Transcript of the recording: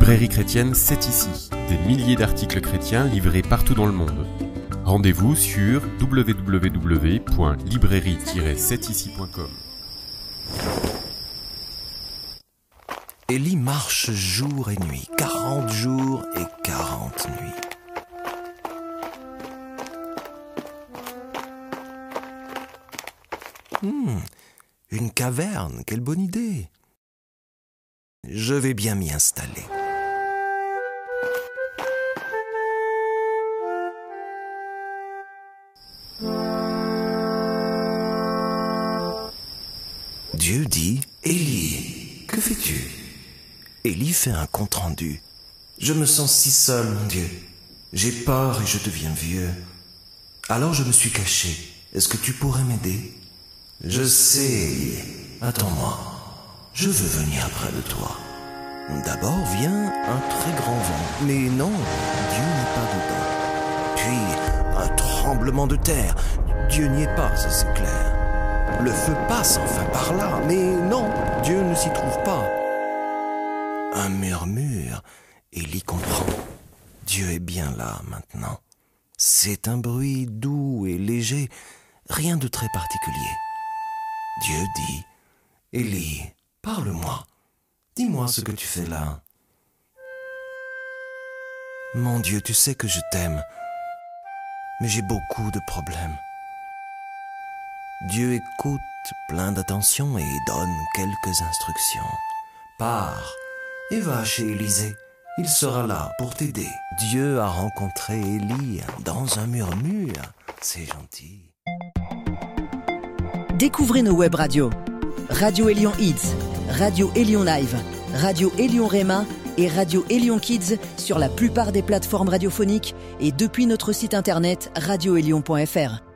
librairie chrétienne C'est ici. Des milliers d'articles chrétiens livrés partout dans le monde. Rendez-vous sur www.librairie-cetici.com. Élie marche jour et nuit, 40 jours et 40 nuits. Une caverne, quelle bonne idée. Je vais bien m'y installer. Dieu dit, Élie, que fais-tu ? Élie fait un compte-rendu. Je me sens si seul, mon Dieu. J'ai peur et je deviens vieux. Alors je me suis caché. Est-ce que tu pourrais m'aider ? Je sais, Élie. Attends-moi. Je veux venir près de toi. D'abord vient un très grand vent. Mais non, Dieu n'est pas dedans. Puis un tremblement de terre. Dieu n'y est pas, ça c'est clair. Le feu passe enfin par là. Mais non, Dieu ne s'y trouve pas. Un murmure. Élie comprend. Dieu est bien là maintenant. C'est un bruit doux et léger. Rien de très particulier. Dieu dit, Élie, parle-moi. Dis-moi ce que tu fais là. Mon Dieu, tu sais que je t'aime, mais j'ai beaucoup de problèmes. Dieu écoute, plein d'attention, et donne quelques instructions. Pars et va chez Élisée. Il sera là pour t'aider. Dieu a rencontré Élie dans un murmure. C'est gentil. Découvrez nos web radios. Radio Élion Hits, Radio Élion Live, Radio Élion Réma et Radio Élion Kids sur la plupart des plateformes radiophoniques et depuis notre site internet radioélion.fr.